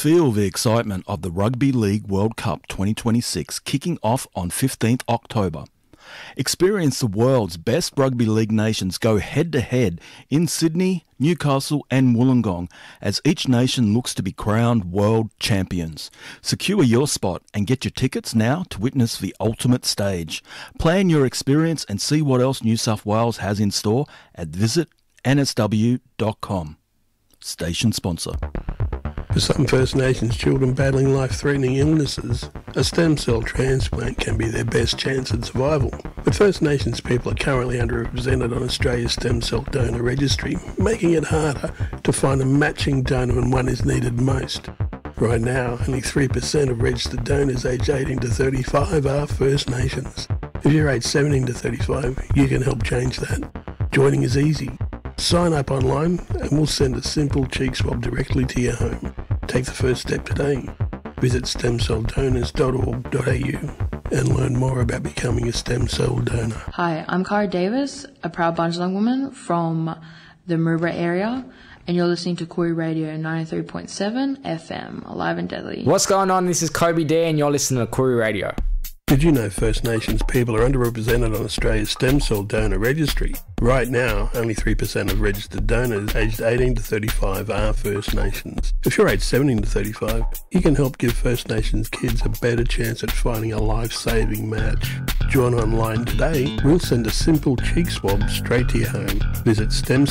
Feel the excitement of the Rugby League World Cup 2026 kicking off on 15th October. Experience the world's best rugby league nations go head-to-head in Sydney, Newcastle and Wollongong as each nation looks to be crowned world champions. Secure your spot and get your tickets now to witness the ultimate stage. Plan your experience and see what else New South Wales has in store at visitnsw.com. Station sponsor. For some First Nations children battling life-threatening illnesses, a stem cell transplant can be their best chance at survival. But First Nations people are currently underrepresented on Australia's stem cell donor registry, making it harder to find a matching donor when one is needed most. Right now, only 3% of registered donors aged 18 to 35 are First Nations. If you're aged 17 to 35, you can help change that. Joining is easy. Sign up online and we'll send a simple cheek swab directly to your home. Take the first step today. Visit stemcelldonors.org.au and learn more about becoming a stem cell donor. Hi, I'm Cara Davis, a proud Bundjalung woman from the Maroubra area, and you're listening to Koori Radio 93.7 FM, alive and deadly. What's going on? This is Kobe D and you're listening to Koori Radio. Did you know First Nations people are underrepresented on Australia's stem cell donor registry? Right now, only 3% of registered donors aged 18 to 35 are First Nations. If you're aged 17 to 35, you can help give First Nations kids a better chance at finding a life-saving match. Join online today. We'll send a simple cheek swab straight to your home. Visit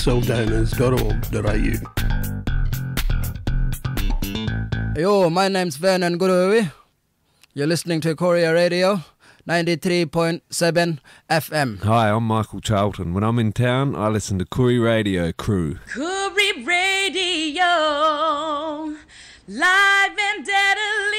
stemcelldonors.org.au. Yo, my name's Vernon Guruwi. You're listening to Koori Radio 93.7 FM. Hi, I'm Michael Charlton. When I'm in town, I listen to Koori Radio Crew. Koori Radio, live and deadly.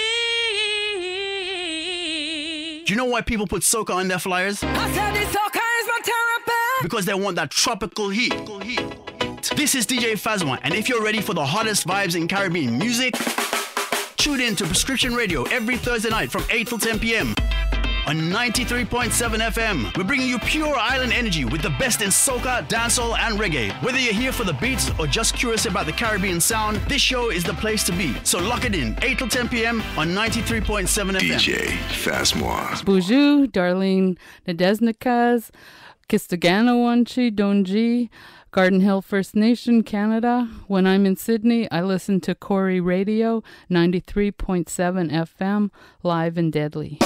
Do you know why people put soca on their flyers? I said this soca is my therapy. Because they want that tropical heat. This is DJ Fazma, and if you're ready for the hottest vibes in Caribbean music, tune in to Prescription Radio every Thursday night from 8 till 10 p.m. on 93.7 FM. We're bringing you pure island energy with the best in soca, dancehall, and reggae. Whether you're here for the beats or just curious about the Caribbean sound, this show is the place to be. So lock it in, 8 till 10 p.m. on 93.7 FM. DJ Fazma. Buju, Darlene Nadeznikas, Kistagana Wanchi, Donji, Garden Hill First Nation, Canada. When I'm in Sydney, I listen to Koori Radio 93.7 FM, live and deadly.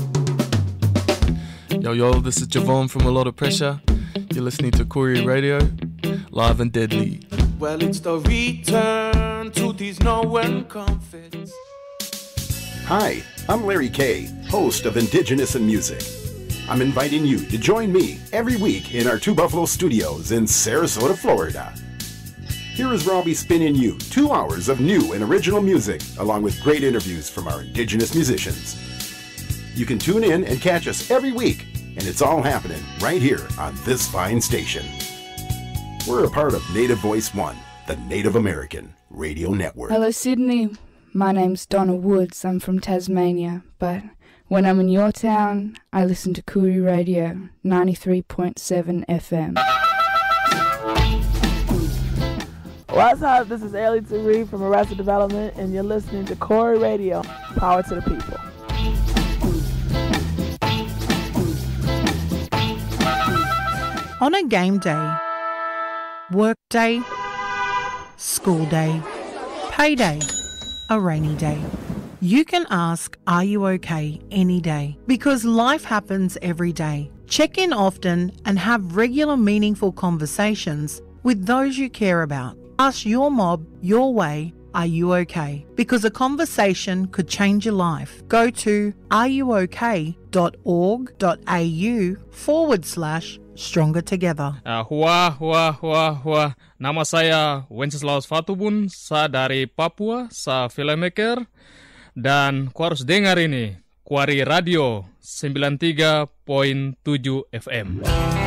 Yo, this is Javon from A Lot of Pressure. You're listening to Koori Radio, live and deadly. Well, it's the return to these known comforts. Hi, I'm Larry Kay, host of Indigenous in Music. I'm inviting you to join me every week in our Two Buffalo studios in Sarasota, Florida. Here is Robbie spinning you 2 hours of new and original music, along with great interviews from our Indigenous musicians. You can tune in and catch us every week, and it's all happening right here on this fine station. We're a part of Native Voice One, the Native American Radio Network. Hello, Sydney. My name's Donna Woods. I'm from Tasmania, but when I'm in your town, I listen to Koori Radio 93.7 FM. What's up? This is Ailey Tari from Arrested Development, and you're listening to Koori Radio. Power to the people. On a game day, work day, school day, payday, a rainy day, you can ask, are you okay, any day? Because life happens every day. Check in often and have regular meaningful conversations with those you care about. Ask your mob, your way, are you okay? Because a conversation could change your life. Go to areyouok.org.au/Stronger Together. Hua. Nama saya Wenceslaus Fatubun, saya dari Papua, saya filmmaker. Dan ku harus dengar ini, Koori Radio 93.7 FM.